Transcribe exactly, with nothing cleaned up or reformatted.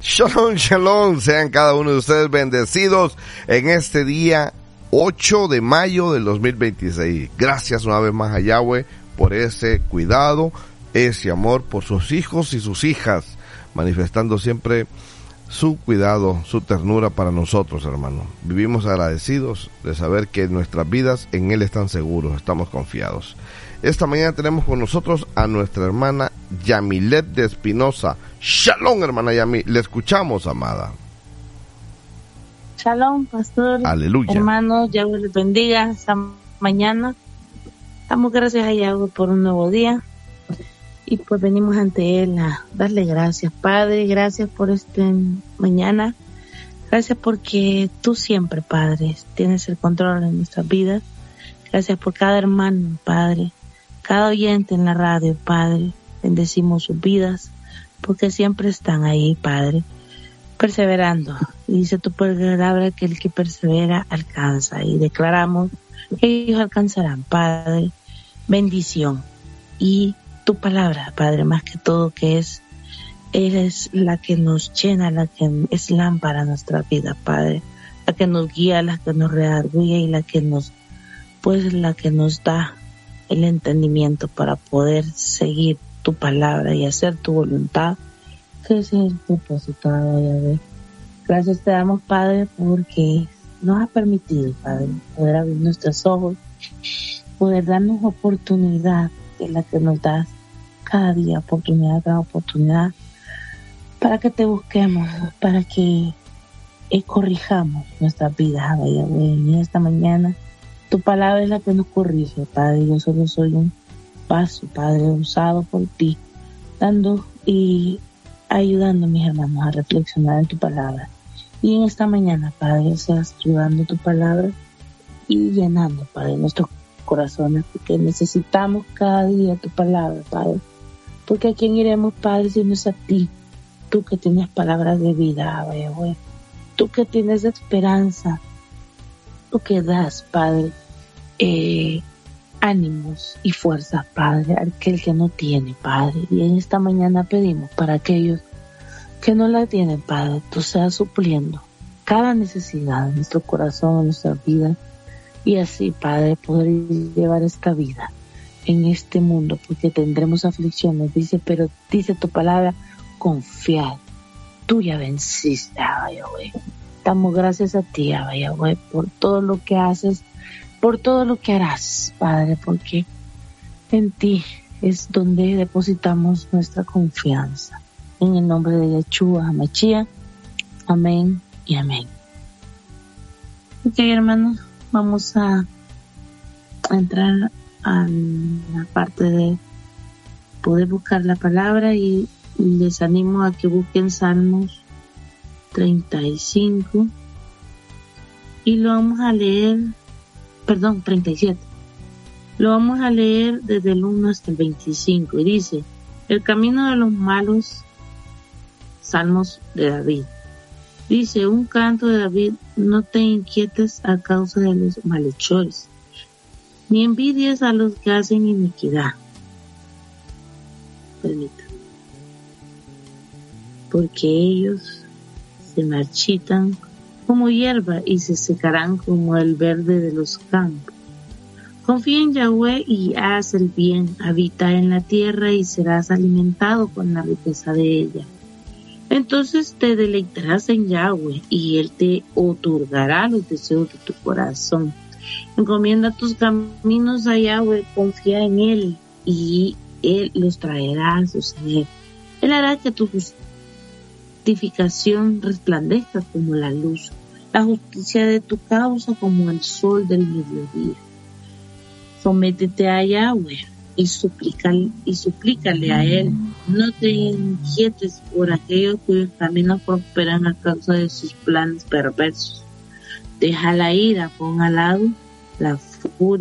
Shalom, shalom, sean cada uno de ustedes bendecidos en este día ocho de mayo del dos mil veintiséis. Gracias una vez más a Yahweh por ese cuidado, ese amor por sus hijos y sus hijas, manifestando siempre su cuidado, su ternura para nosotros, hermanos. Vivimos agradecidos de saber que nuestras vidas en Él están seguros, estamos confiados. Esta mañana tenemos con nosotros a nuestra hermana Yamilet de Espinosa. Shalom, hermana Yami, le escuchamos, amada. Shalom, pastor. Aleluya. Hermanos, Yahweh les bendiga esta mañana. Damos gracias a Yahweh por un nuevo día. Y pues venimos ante Él a darle gracias, Padre. Gracias por esta mañana. Gracias porque tú siempre, Padre, tienes el control en nuestras vidas. Gracias por cada hermano, Padre. Cada oyente en la radio, Padre. Bendecimos sus vidas porque siempre están ahí, Padre, perseverando. Y dice tu palabra que el que persevera alcanza. Y declaramos que ellos alcanzarán, Padre, bendición. Y tu palabra, Padre, más que todo, que es, eres la que nos llena, la que es lámpara a nuestra vida, Padre, la que nos guía, la que nos redarguye y la que nos, pues, la que nos da el entendimiento para poder seguir tu palabra y hacer tu voluntad, que es el propósito de Yahweh. Gracias te damos, Padre, porque nos ha permitido, Padre, poder abrir nuestros ojos, poder darnos oportunidad, que es la que nos das cada día, oportunidad tras oportunidad, para que te busquemos, para que eh, corrijamos nuestras vidas, Yahweh. Y esta mañana tu palabra es la que nos corrige, Padre. Yo solo soy un paso, Padre, usado por ti, dando y ayudando a mis hermanos a reflexionar en tu palabra. Y en esta mañana, Padre, seas tú dando tu palabra y llenando, Padre, nuestros corazones, porque necesitamos cada día tu palabra, Padre. Porque a quién iremos, Padre, si no es a ti, tú que tienes palabras de vida, Yahweh, tú que tienes esperanza, tú que das, Padre, eh, ánimos y fuerzas, Padre, a aquel que no tiene, Padre. Y en esta mañana pedimos para aquellos que no la tienen, Padre, tú seas supliendo cada necesidad de nuestro corazón, de nuestra vida, y así, Padre, poder llevar esta vida en este mundo, porque tendremos aflicciones, dice, pero dice tu palabra, confiad, tú ya venciste, Yahweh. Damos gracias a ti, Yahweh, por todo lo que haces, por todo lo que harás, Padre, porque en ti es donde depositamos nuestra confianza. En el nombre de Yeshua HaMashiach, amén y amén. Ok, hermanos, vamos a, a entrar a la parte de poder buscar la palabra y les animo a que busquen Salmos treinta y cinco y lo vamos a leer, perdón, treinta y siete. Lo vamos a leer desde el uno hasta el veinticinco y dice: el camino de los malos, Salmos de David. Dice, un canto de David: no te inquietes a causa de los malhechores, ni envidies a los que hacen iniquidad. Permítanme. Porque ellos se marchitan como hierba y se secarán como el verde de los campos. Confía en Yahweh y haz el bien, habita en la tierra y serás alimentado con la riqueza de ella. Entonces te deleitarás en Yahweh y Él te otorgará los deseos de tu corazón. Encomienda tus caminos a Yahweh, confía en Él y Él los traerá a suceder. Él hará que tu justificación resplandezca como la luz, la justicia de tu causa como el sol del mediodía. Sométete a Yahweh y, suplica, y suplícale a Él. No te inquietes por aquellos cuyos caminos prosperan a causa de sus planes perversos. Deja la ira, pon al lado la furia